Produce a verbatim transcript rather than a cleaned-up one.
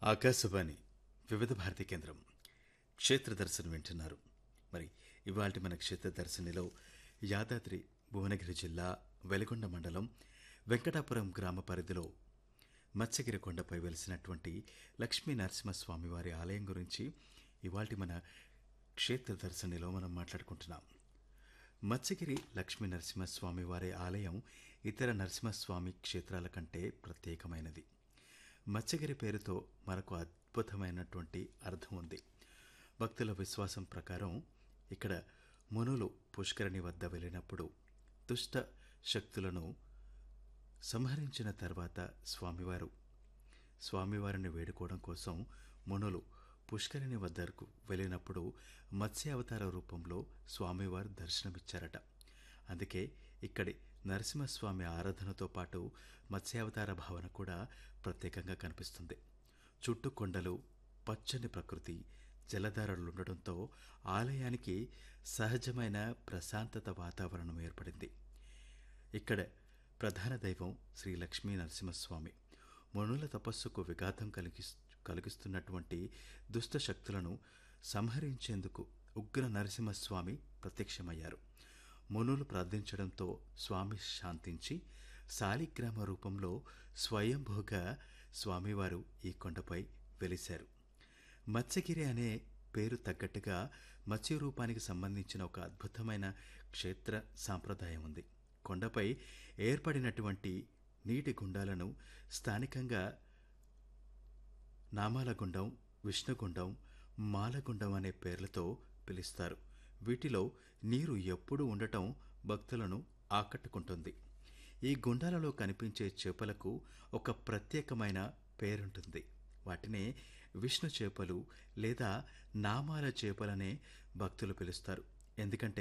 ఆకాశవాణి వివిధ భారతి కేంద్రం క్షేత్ర దర్శనం వింటున్నారు. మరి ఇవాళ మన క్షేత్ర దర్శనిలో యాదాద్రి భువనగిరి జిల్లా వెలిగొండ మండలం వెంకటాపురం గ్రామ పరిధిలో మత్స్యగిరి కొండపై వెలిసినటువంటి లక్ష్మీ నరసింహస్వామి వారి ఆలయం గురించి ఇవాళ మన క్షేత్ర దర్శనిలో మనం మాట్లాడుకుంటున్నాం. మత్స్యగిరి లక్ష్మీ నరసింహస్వామి వారి ఆలయం ఇతర నరసింహస్వామి క్షేత్రాల కంటే ప్రత్యేకమైనది. మత్స్యగిరి పేరుతో మనకు అద్భుతమైనటువంటి అర్థం ఉంది. భక్తుల విశ్వాసం ప్రకారం ఇక్కడ మునులు పుష్కరిణి వద్ద వెళ్ళినప్పుడు దుష్ట శక్తులను సంహరించిన తర్వాత స్వామివారు స్వామివారిని వేడుకోవడం కోసం మునులు పుష్కరిణి వద్దకు వెళ్ళినప్పుడు మత్స్యావతార రూపంలో స్వామివారు దర్శనమిచ్చారట. అందుకే ఇక్కడి నరసింహస్వామి ఆరాధనతో పాటు మత్స్యావతార భావన కూడా ప్రత్యేకంగా కనిపిస్తుంది. చుట్టూ కొండలు, పచ్చని ప్రకృతి, జలధారలుండడంతో ఆలయానికి సహజమైన ప్రశాంతత వాతావరణం ఏర్పడింది. ఇక్కడ ప్రధాన దైవం శ్రీ లక్ష్మీ నరసింహస్వామి. మునుల తపస్సుకు విఘాతం కలిగి కలిగిస్తున్నటువంటి దుష్ట శక్తులను సంహరించేందుకు ఉగ్ర నరసింహస్వామి ప్రత్యక్షమయ్యారు. మునులు ప్రార్థించడంతో స్వామి శాంతించి శాలిగ్రామ రూపంలో స్వయంభూగా స్వామివారు ఈ కొండపై వెలిశారు. మత్స్యగిరి అనే పేరు తగ్గట్టుగా మత్స్య రూపానికి సంబంధించిన ఒక అద్భుతమైన క్షేత్ర సాంప్రదాయం ఉంది. కొండపై ఏర్పడినటువంటి నీటి గుండాలను స్థానికంగా నామాలగుండం, విష్ణుగుండం, మాలగుండం అనే పేర్లతో పిలుస్తారు. వీటిలో నీరు ఎప్పుడూ ఉండటం భక్తులను ఆకట్టుకుంటుంది. ఈ గుండాలలో కనిపించే చేపలకు ఒక ప్రత్యేకమైన పేరుంటుంది. వాటినే విష్ణు చేపలు లేదా నామాల చేపలనే భక్తులు పిలుస్తారు. ఎందుకంటే